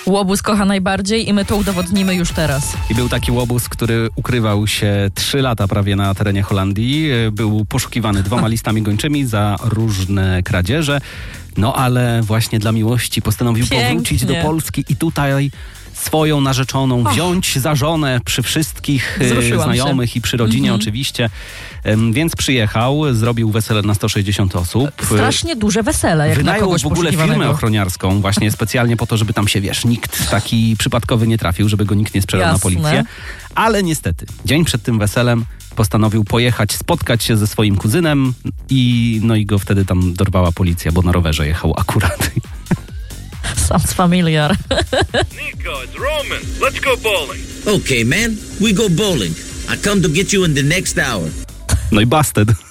Łobuz kocha najbardziej i my to udowodnimy już teraz. I był taki łobuz, który ukrywał się 3 lata prawie na terenie Holandii. Był poszukiwany 2 listami gończymi za różne kradzieże. No ale właśnie dla miłości postanowił powrócić do Polski i tutaj swoją narzeczoną wziąć za żonę przy wszystkich znajomych i przy rodzinie oczywiście. Więc przyjechał, zrobił wesele na 160 osób. Strasznie duże wesele, jak wynajął na kogoś w ogóle firmę ochroniarską właśnie specjalnie po to, żeby tam się, nikt taki przypadkowy nie trafił, żeby go nikt nie sprzedał na policję. Ale niestety, dzień przed tym weselem postanowił pojechać, spotkać się ze swoim kuzynem i go wtedy tam dorwała policja, bo na rowerze jechał akurat. Sounds familiar. Nico, it's Roman. Let's go bowling. Okay, man. We go bowling. I come to get you in the next hour. No i busted.